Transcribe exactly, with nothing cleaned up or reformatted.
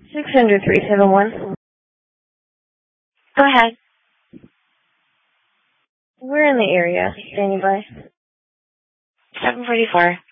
six hundred three seven one. Go ahead. We're in the area. Standing by. seven forty-four.